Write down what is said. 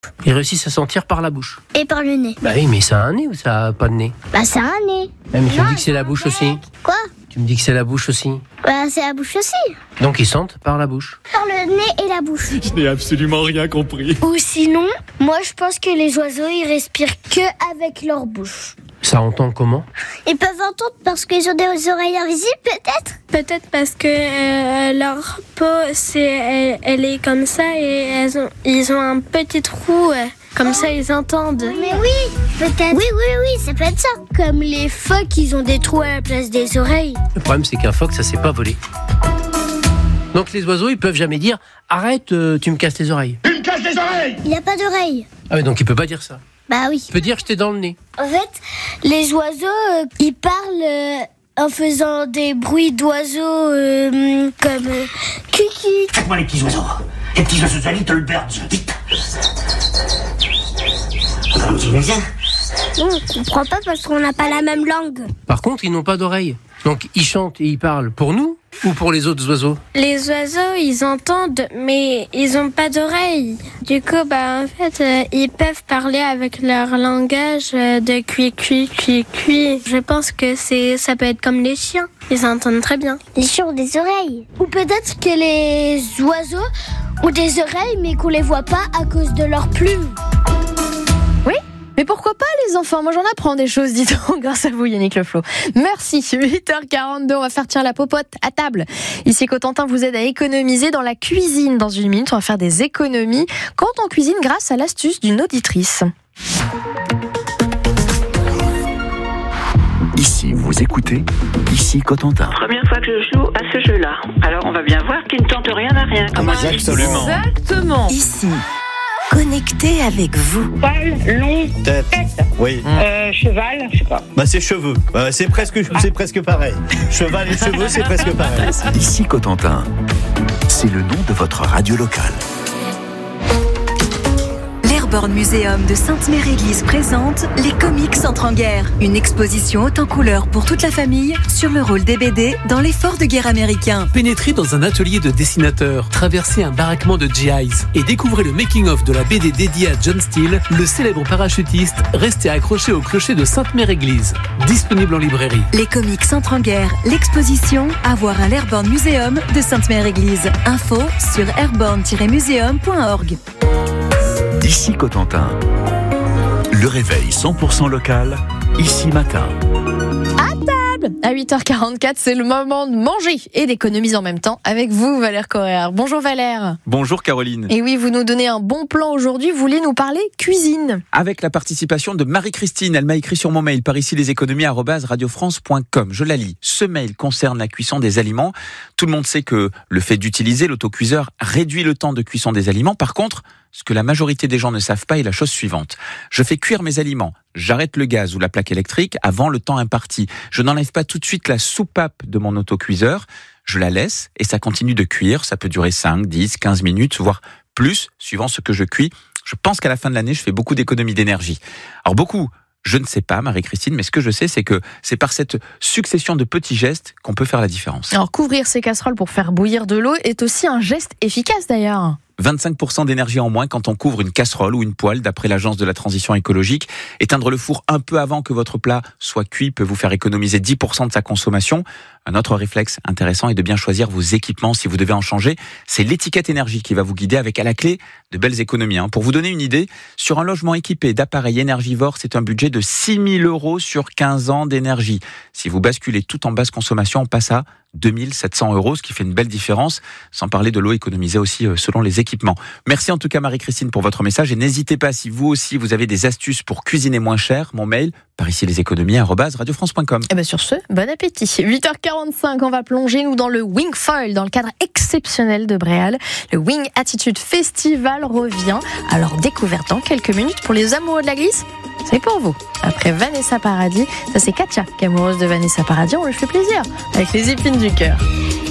Ils réussissent à sentir par la bouche. Et par le nez. Bah oui, mais ça a un nez ou ça a pas de nez? Bah ça a un nez. Mais tu me dis que c'est la bouche aussi. Quoi? Tu me dis que c'est la bouche aussi. Bah c'est la bouche aussi. Donc ils sentent par la bouche. Par le nez et la bouche. Je n'ai absolument rien compris. Ou sinon, moi je pense que les oiseaux ils respirent que avec leur bouche. Ça entend comment? Ils peuvent entendre parce qu'ils ont des oreilles invisibles peut-être. Peut-être parce que leur peau elle est comme ça et ils ont un petit trou. Comme ça, ils entendent. Mais oui, peut-être. Oui, ça peut être ça. Comme les phoques, ils ont des trous à la place des oreilles. Le problème, c'est qu'un phoque, ça sait pas voler. Donc les oiseaux, ils peuvent jamais dire « Arrête, tu me casses les oreilles ». Tu me casses les oreilles! Il n'a pas d'oreilles. Ah oui, donc il peut pas dire ça. Bah oui. Il peut dire « Je t'ai dans le nez ». En fait, les oiseaux, ils parlent en faisant des bruits d'oiseaux comme cucu. Faites-moi les petits oiseaux. Les petits oiseaux de Little Birds, vite. Non, on comprend pas parce qu'on n'a pas la même langue. Par contre, ils n'ont pas d'oreilles. Donc ils chantent et ils parlent pour nous ou pour les autres oiseaux? Les oiseaux, ils entendent, mais ils n'ont pas d'oreilles. Du coup, en fait, ils peuvent parler avec leur langage de cui. Je pense que ça peut être comme les chiens. Ils entendent très bien. Les chiens ont des oreilles. Ou peut-être que les oiseaux ont des oreilles, mais qu'on les voit pas à cause de leurs plumes. Oui, mais pourquoi pas les enfants? Moi j'en apprends des choses, dis-donc, grâce à vous Yannick Le Flo. Merci, 8h42, on va faire la popote à table. Ici Cotentin vous aide à économiser dans la cuisine. Dans une minute, on va faire des économies quand on cuisine grâce à l'astuce d'une auditrice. Ici, vous écoutez, ici Cotentin. Première fois que je joue à ce jeu-là. Alors on va bien voir qu'il ne tente rien à rien. Absolument. Exactement. Ici, connecté avec vous. Poil, long, Tête. Oui. cheval, je sais pas. C'est cheveux. C'est presque pareil. Cheval et cheveux, c'est presque pareil. Ici Cotentin, c'est le nom de votre radio locale. L'Airborne Museum de Sainte-Mère-Église présente Les Comics entrent en guerre. Une exposition haute en couleurs pour toute la famille sur le rôle des BD dans l'effort de guerre américain. Pénétrez dans un atelier de dessinateur, traversez un baraquement de GIs et découvrez le making-of de la BD dédiée à John Steele, le célèbre parachutiste resté accroché au clocher de Sainte-Mère-Église. Disponible en librairie. Les Comics entrent en guerre. L'exposition à voir à l'Airborne Museum de Sainte-Mère-Église. Info sur airborne-museum.org. Ici Cotentin, le réveil 100% local, ici matin. À 8h44, c'est le moment de manger et d'économiser en même temps avec vous, Valère Correa. Bonjour Valère. Bonjour Caroline. Et oui, vous nous donnez un bon plan aujourd'hui. Vous voulez nous parler cuisine. Avec la participation de Marie-Christine, elle m'a écrit sur mon mail par ici leséconomies@radiofrance.com. Je la lis. Ce mail concerne la cuisson des aliments. Tout le monde sait que le fait d'utiliser l'autocuiseur réduit le temps de cuisson des aliments. Par contre, ce que la majorité des gens ne savent pas est la chose suivante. Je fais cuire mes aliments, j'arrête le gaz ou la plaque électrique avant le temps imparti. Je n'enlève pas tout de suite la soupape de mon autocuiseur, je la laisse et ça continue de cuire. Ça peut durer 5, 10, 15 minutes, voire plus, suivant ce que je cuis. Je pense qu'à la fin de l'année, je fais beaucoup d'économies d'énergie. Alors beaucoup, je ne sais pas, Marie-Christine, mais ce que je sais, c'est que c'est par cette succession de petits gestes qu'on peut faire la différence. Alors couvrir ses casseroles pour faire bouillir de l'eau est aussi un geste efficace d'ailleurs. 25% d'énergie en moins quand on couvre une casserole ou une poêle, d'après l'Agence de la transition écologique. Éteindre le four un peu avant que votre plat soit cuit peut vous faire économiser 10% de sa consommation. Un autre réflexe intéressant est de bien choisir vos équipements si vous devez en changer. C'est l'étiquette énergie qui va vous guider avec à la clé de belles économies. Pour vous donner une idée, sur un logement équipé d'appareils énergivores, c'est un budget de 6 000 € sur 15 ans d'énergie. Si vous basculez tout en basse consommation, on passe à 2 700 €, ce qui fait une belle différence, sans parler de l'eau économisée aussi selon les équipements. Merci en tout cas Marie-Christine pour votre message et n'hésitez pas si vous aussi vous avez des astuces pour cuisiner moins cher, mon mail par ici leséconomies@radiofrance.com. Et bien sur ce, bon appétit. 8h45, on va plonger nous dans le Wing Foil, dans le cadre exceptionnel de Bréal. Le Wing Attitude Festival revient. Alors découverte dans quelques minutes pour les amoureux de la glisse. C'est pour vous. Après Vanessa Paradis, ça c'est Katia qui est amoureuse de Vanessa Paradis, on lui fait plaisir avec les épines du cœur.